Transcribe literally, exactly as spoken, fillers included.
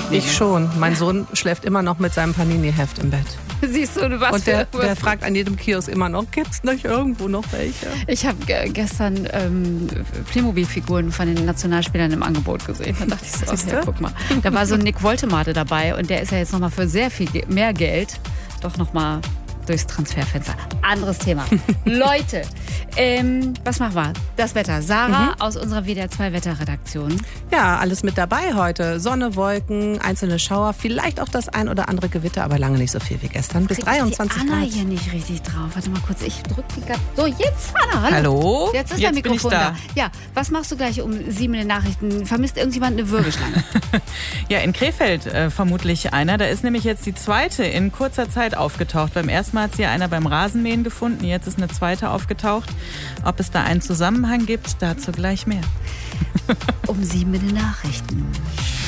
mitnehmen. Ich schon. Mein Sohn schläft immer noch mit seinem Panini-Heft im Bett. Siehst du, was Und der, für... der fragt an jedem Kiosk immer noch, gibt's nicht irgendwo noch welche? Ich habe g- gestern ähm, Playmobil-Figuren von den Nationalspielern im Angebot gesehen. Da dachte ich so, okay, guck mal. Da war so ein Nick Woltemade dabei und der ist ja jetzt nochmal für sehr viel ge- mehr Geld doch nochmal durchs Transferfenster. Anderes Thema. Leute, ähm, was machen wir? Das Wetter. Sarah Mhm. aus unserer W D R zwei Wetterredaktion. Ja, alles mit dabei heute. Sonne, Wolken, einzelne Schauer, vielleicht auch das ein oder andere Gewitter, aber lange nicht so viel wie gestern. Bis Krieg dreiundzwanzig ich die Anna Grad. hier nicht richtig drauf. Warte mal kurz, ich drück die ganz... So, jetzt, Anna, hallo. Hallo? Jetzt ist Jetzt der bin ich Mikrofon da. da. Ja, was machst du gleich um sieben in den Nachrichten? Vermisst irgendjemand eine Wirbelschlange? Ja, in Krefeld äh, vermutlich einer. Da ist nämlich jetzt die zweite in kurzer Zeit aufgetaucht. Beim ersten Mal hat sie ja einer beim Rasenmähen gefunden. Jetzt ist eine zweite aufgetaucht. Ob es da einen Zusammenhang gibt, dazu gleich mehr. Um sieben in den Nachrichten.